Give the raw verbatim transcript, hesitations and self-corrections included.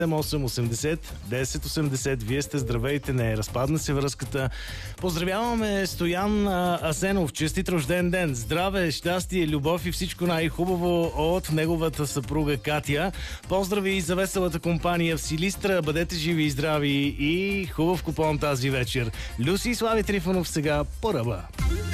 осем осемдесет десет осемдесет. Вие сте, здравейте, не разпадна се връзката. Поздравяваме Стоян Асенов, честит рожден ден, здраве, щастие, любов и всичко най-хубаво от неговата съпруга Катя. Поздрави и за веселата компания в Силистра, бъдете живи и здрави и хубав купон тази вечер. Люси и Слави Трифонов сега по ръба.